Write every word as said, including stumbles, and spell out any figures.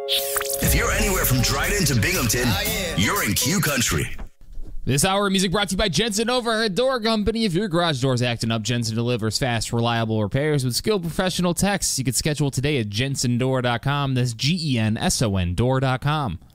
If you're anywhere from Dryden to Binghamton, oh, yeah. you're in Q Country. This hour of music brought to you by Jensen Overhead Door Company. If your garage door's acting up, Jensen delivers fast, reliable repairs with skilled professional techs. You can schedule today at jensen door dot com. That's G E N S O N door dot com.